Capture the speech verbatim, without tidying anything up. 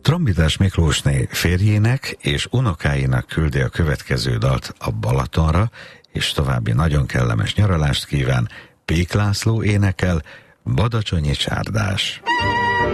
Trombitás Miklósné férjének és unokáinak küldi a következő dalt a Balatonra, és további nagyon kellemes nyaralást kíván. Pék László énekel, Badacsonyi csárdás.